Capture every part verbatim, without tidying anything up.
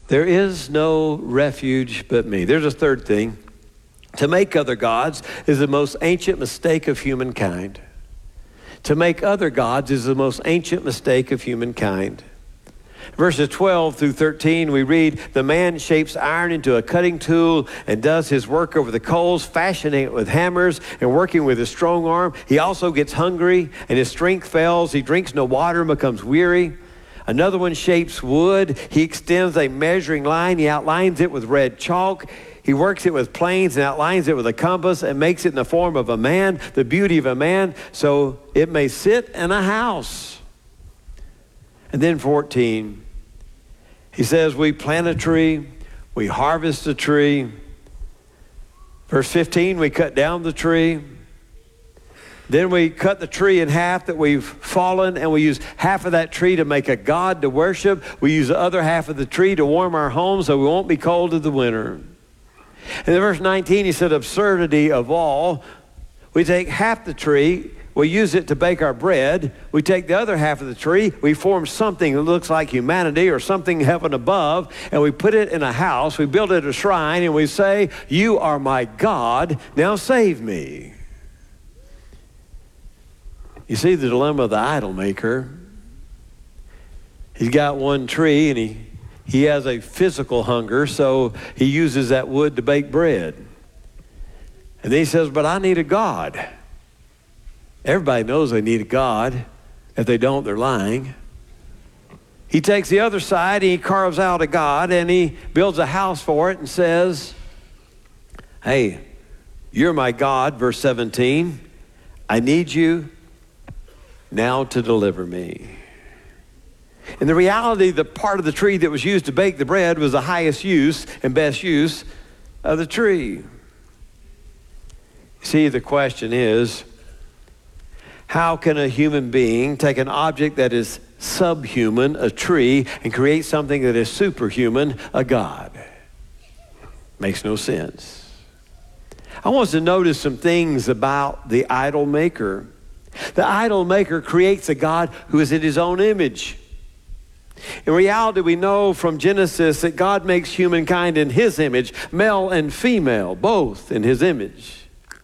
There is no refuge but me. There's a third thing. To make other gods is the most ancient mistake of humankind. To make other gods is the most ancient mistake of humankind. Verses twelve through thirteen, we read, the man shapes iron into a cutting tool and does his work over the coals, fashioning it with hammers and working with his strong arm. He also gets hungry and his strength fails. He drinks no water and becomes weary. Another one shapes wood. He extends a measuring line. He outlines it with red chalk. He works it with planes and outlines it with a compass and makes it in the form of a man, the beauty of a man, so it may sit in a house. And then fourteen, he says, we plant a tree, we harvest a tree. Verse fifteen, we cut down the tree. Then we cut the tree in half that we've fallen, and we use half of that tree to make a god to worship. We use the other half of the tree to warm our home so we won't be cold in the winter. And in verse nineteen, he said, absurdity of all. We take half the tree, we use it to bake our bread. We take the other half of the tree, we form something that looks like humanity or something heaven above, and we put it in a house, we build it a shrine, and we say, you are my God, now save me. You see the dilemma of the idol maker. He's got one tree and he, he has a physical hunger, so he uses that wood to bake bread. And then he says, but I need a God. Everybody knows they need a God. If they don't, they're lying. He takes the other side and he carves out a God and he builds a house for it and says, hey, you're my God, verse seventeen. I need you now to deliver me. And the reality, the part of the tree that was used to bake the bread was the highest use and best use of the tree. See, the question is, how can a human being take an object that is subhuman, a tree, and create something that is superhuman, a God? Makes no sense. I want us to notice some things about the idol maker. The idol maker creates a God who is in his own image. In reality, we know from Genesis that God makes humankind in his image, male and female, both in his image.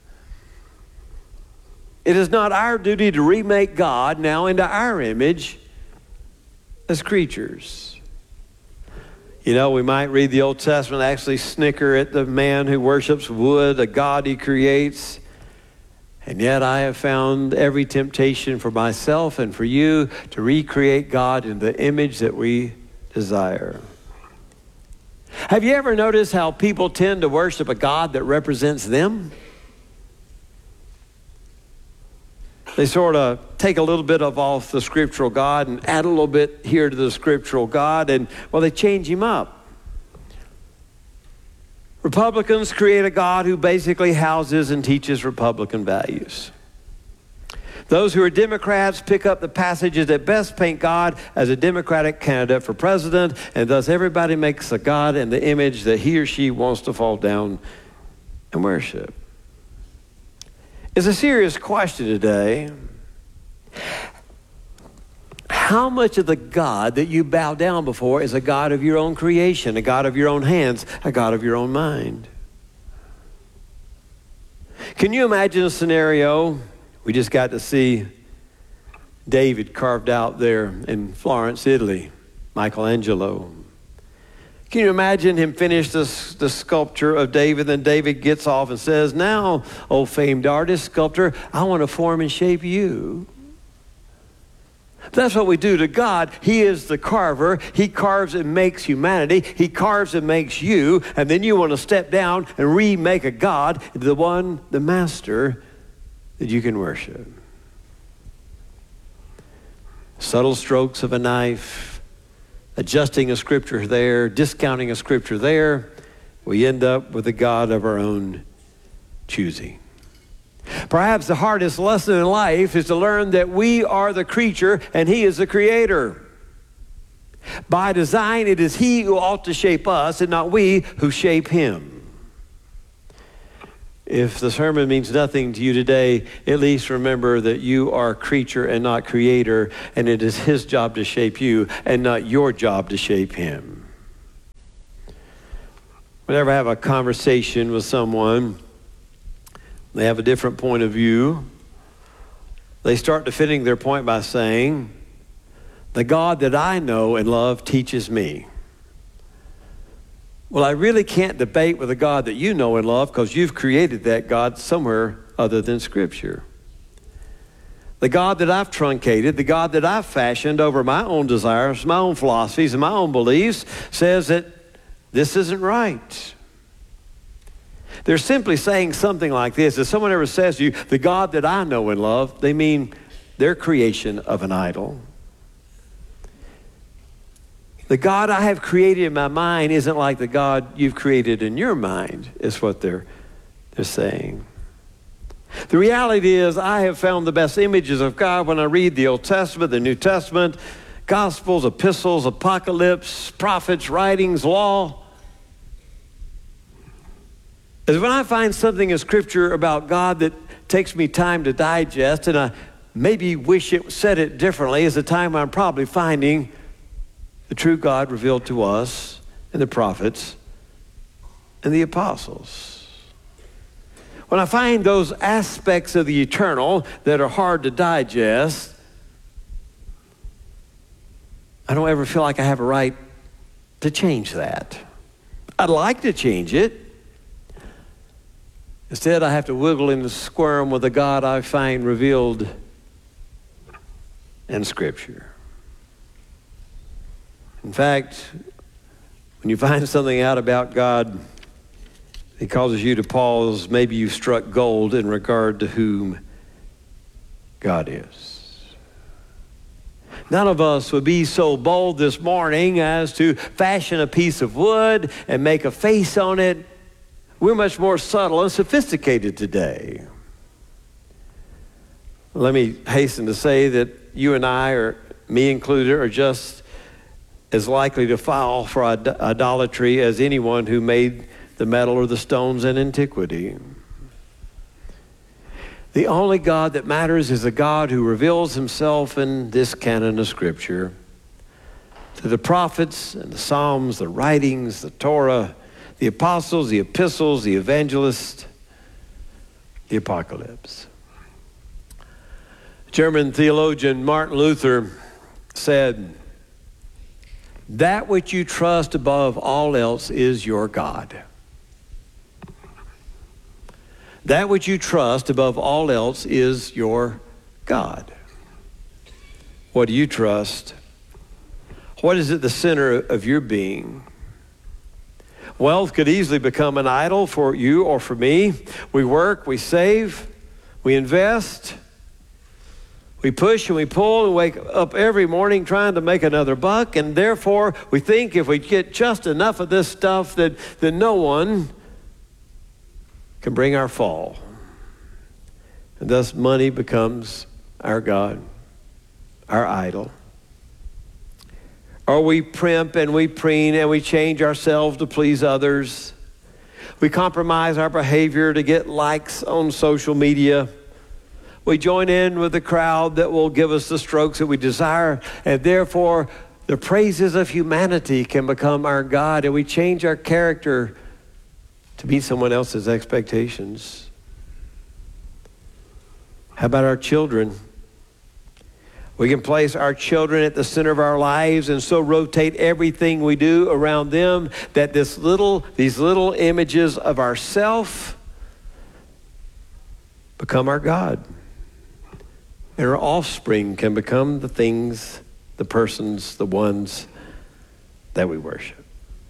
It is not our duty to remake God now into our image as creatures. You know, we might read the Old Testament, actually snicker at the man who worships wood, a God he creates. And yet I have found every temptation for myself and for you to recreate God in the image that we desire. Have you ever noticed how people tend to worship a God that represents them? They sort of take a little bit of off the scriptural God and add a little bit here to the scriptural God, and, well, they change him up. Republicans create a God who basically houses and teaches Republican values. Those who are Democrats pick up the passages that best paint God as a Democratic candidate for president, and thus everybody makes a God in the image that he or she wants to fall down and worship. It's a serious question today. How much of the God that you bow down before is a God of your own creation, a God of your own hands, a God of your own mind? Can you imagine a scenario? We just got to see David carved out there in Florence, Italy, Michelangelo. Can you imagine him finish this, the sculpture of David, and David gets off and says, now, O famed artist, sculptor, I want to form and shape you. That's what we do to God. He is the carver. He carves and makes humanity. He carves and makes you. And then you want to step down and remake a God, the one, the master that you can worship. Subtle strokes of a knife, adjusting a scripture there, discounting a scripture there. We end up with a God of our own choosing. Perhaps the hardest lesson in life is to learn that we are the creature and he is the creator. By design, it is he who ought to shape us and not we who shape him. If the sermon means nothing to you today, at least remember that you are creature and not creator, and it is his job to shape you and not your job to shape him. Whenever I have a conversation with someone, they have a different point of view, they start defending their point by saying, the God that I know and love teaches me. Well, I really can't debate with the God that you know and love because you've created that God somewhere other than Scripture. The God that I've truncated, the God that I've fashioned over my own desires, my own philosophies, and my own beliefs says that this isn't right. They're simply saying something like this. If someone ever says to you, the God that I know and love, they mean their creation of an idol. The God I have created in my mind isn't like the God you've created in your mind, is what they're, they're saying. The reality is I have found the best images of God when I read the Old Testament, the New Testament, Gospels, epistles, apocalypse, prophets, writings, law. Is when I find something in Scripture about God that takes me time to digest, and I maybe wish it said it differently, is the time I'm probably finding the true God revealed to us in the prophets and the apostles. When I find those aspects of the eternal that are hard to digest, I don't ever feel like I have a right to change that. I'd like to change it. Instead, I have to wiggle and squirm with the God I find revealed in Scripture. In fact, when you find something out about God, it causes you to pause. Maybe you've struck gold in regard to whom God is. None of us would be so bold this morning as to fashion a piece of wood and make a face on it. We're much more subtle and sophisticated today. Let me hasten to say that you and I, or me included, are just as likely to fall for Id- idolatry as anyone who made the metal or the stones in antiquity. The only God that matters is a God who reveals himself in this canon of Scripture. To the prophets and the Psalms, the writings, the Torah, the apostles, the epistles, the evangelists, the apocalypse. German theologian Martin Luther said, that which you trust above all else is your God. That which you trust above all else is your God. What do you trust? What is at the center of your being? Wealth could easily become an idol for you or for me. We work, we save, we invest, we push and we pull and wake up every morning trying to make another buck, and therefore we think if we get just enough of this stuff that, that no one can bring our fall. And thus money becomes our God, our idol. Or we primp and we preen and we change ourselves to please others. We compromise our behavior to get likes on social media. We join in with the crowd that will give us the strokes that we desire, and therefore the praises of humanity can become our God, and we change our character to meet someone else's expectations. How about our children? We can place our children at the center of our lives and so rotate everything we do around them that this little, these little images of ourself become our God. And our offspring can become the things, the persons, the ones that we worship.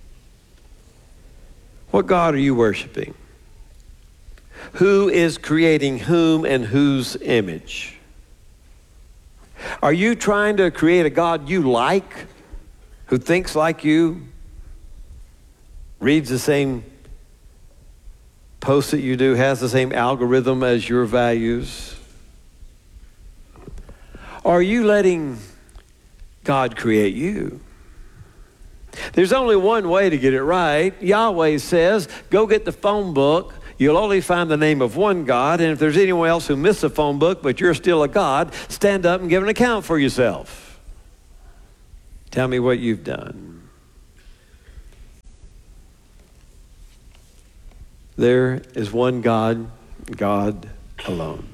What God are you worshiping? Who is creating whom and whose image? Are you trying to create a God you like, who thinks like you, reads the same posts that you do, has the same algorithm as your values? Or are you letting God create you? There's only one way to get it right. Yahweh says, go get the phone book. You'll only find the name of one God, and if there's anyone else who missed the phone book, but you're still a God, stand up and give an account for yourself. Tell me what you've done. There is one God, God alone.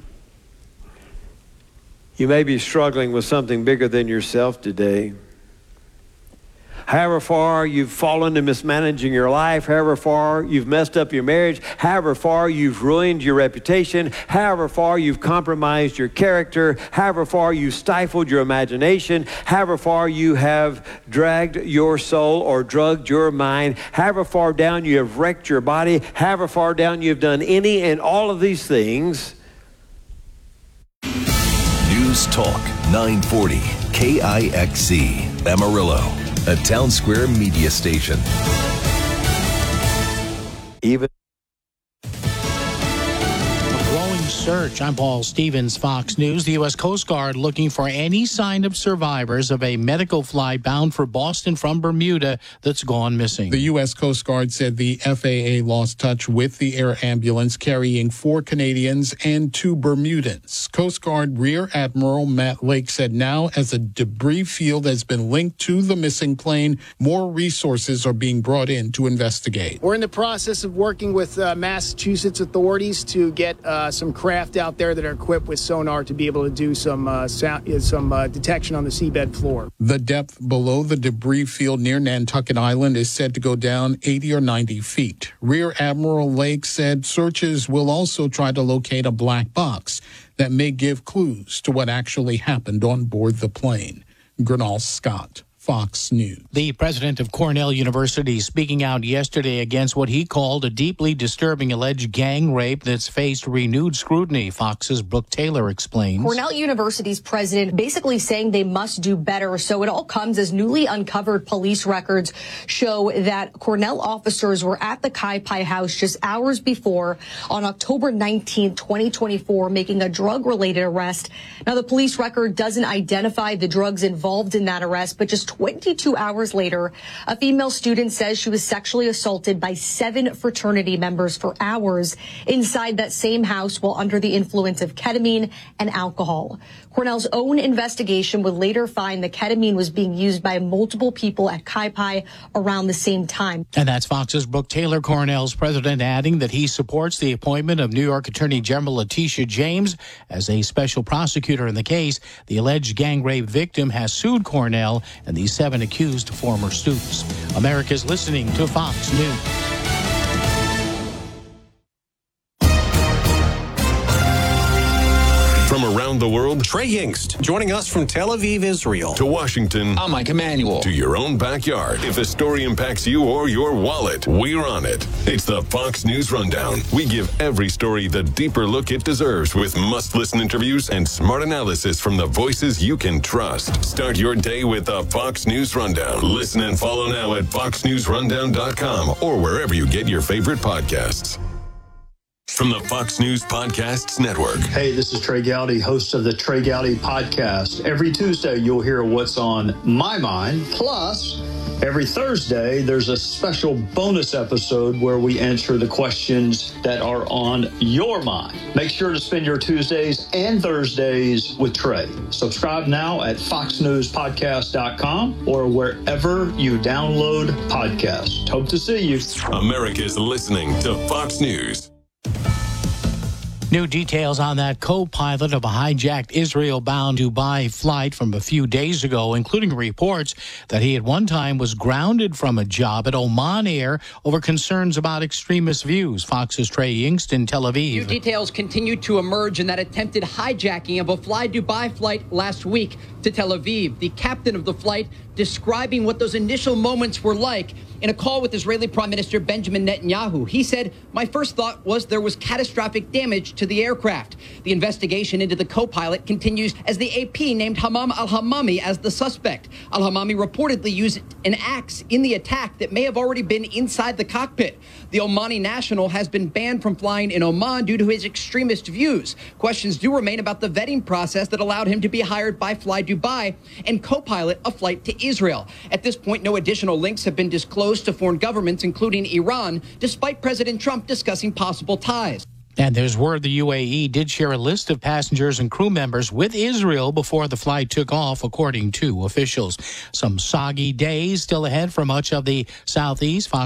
You may be struggling with something bigger than yourself today. However far you've fallen to mismanaging your life, however far you've messed up your marriage, however far you've ruined your reputation, however far you've compromised your character, however far you've stifled your imagination, however far you have dragged your soul or drugged your mind, however far down you have wrecked your body, however far down you've done any and all of these things. News Talk nine forty K I X C Amarillo, a Town Square media station. Even Search. I'm Paul Stevens, Fox News. The U S Coast Guard looking for any sign of survivors of a medical flight bound for Boston from Bermuda that's gone missing. The U S Coast Guard said the F A A lost touch with the air ambulance carrying four Canadians and two Bermudans. Coast Guard Rear Admiral Matt Lake said now, as a debris field has been linked to the missing plane, more resources are being brought in to investigate. We're in the process of working with uh, Massachusetts authorities to get uh, some craft out there that are equipped with sonar to be able to do some uh, sound, some uh, detection on the seabed floor. The depth below the debris field near Nantucket Island is said to go down eighty or ninety feet. Rear Admiral Lake said searches will also try to locate a black box that may give clues to what actually happened on board the plane. Gernal Scott, Fox News. The president of Cornell University speaking out yesterday against what he called a deeply disturbing alleged gang rape that's faced renewed scrutiny. Fox's Brooke Taylor explains. Cornell University's president basically saying they must do better. So it all comes as newly uncovered police records show that Cornell officers were at the Kai Pai house just hours before on October nineteenth, twenty twenty-four, making a drug-related arrest. Now, the police record doesn't identify the drugs involved in that arrest, but just twenty-two hours later, a female student says she was sexually assaulted by seven fraternity members for hours inside that same house while under the influence of ketamine and alcohol. Cornell's own investigation would later find that ketamine was being used by multiple people at Kai Pai around the same time. And that's Fox's Brooke Taylor, Cornell's president, adding that he supports the appointment of New York Attorney General Letitia James as a special prosecutor in the case. The alleged gang rape victim has sued Cornell and the seven accused former students. America's listening to Fox News. From around the world, Trey Yingst, joining us from Tel Aviv, Israel. To Washington, I'm Mike Emanuel. To your own backyard. If a story impacts you or your wallet, we're on it. It's the Fox News Rundown. We give every story the deeper look it deserves with must-listen interviews and smart analysis from the voices you can trust. Start your day with the Fox News Rundown. Listen and follow now at fox news rundown dot com or wherever you get your favorite podcasts. From the Fox News Podcasts Network. Hey, this is Trey Gowdy, host of the Trey Gowdy Podcast. Every Tuesday, you'll hear what's on my mind. Plus, every Thursday, there's a special bonus episode where we answer the questions that are on your mind. Make sure to spend your Tuesdays and Thursdays with Trey. Subscribe now at fox news podcast dot com or wherever you download podcasts. Hope to see you. America's listening to Fox News. New details on that co-pilot of a hijacked Israel-bound Dubai flight from a few days ago, including reports that he at one time was grounded from a job at Oman Air over concerns about extremist views. Fox's Trey Yingst in Tel Aviv. New details continue to emerge in that attempted hijacking of a Fly Dubai flight last week to Tel Aviv. The captain of the flight describing what those initial moments were like in a call with Israeli Prime Minister Benjamin Netanyahu. He said, "My first thought was there was catastrophic damage to the aircraft." The investigation into the co-pilot continues as the A P named Hammam al-Hammami as the suspect. Al-Hammami reportedly used an axe in the attack that may have already been inside the cockpit. The Omani national has been banned from flying in Oman due to his extremist views. Questions do remain about the vetting process that allowed him to be hired by Fly Dubai and co-pilot a flight to Israel. At this point, no additional links have been disclosed to foreign governments, including Iran, despite President Trump discussing possible ties. And there's word the U A E did share a list of passengers and crew members with Israel before the flight took off, according to officials. Some soggy days still ahead for much of the southeast. Fox